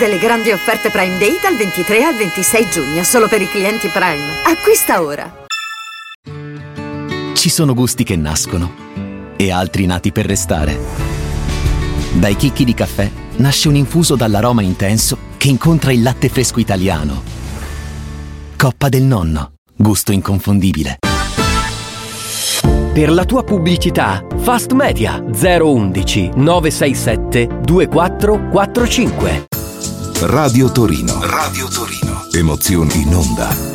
delle grandi offerte Prime Day dal 23 al 26 giugno, solo per i clienti Prime. Acquista ora. Ci sono gusti che nascono e altri nati per restare. Dai chicchi di caffè nasce un infuso dall'aroma intenso che incontra il latte fresco italiano. Coppa del Nonno, gusto inconfondibile. Per la tua pubblicità, Fast Media 011 967 2445. Radio Torino. Radio Torino. Emozioni in onda.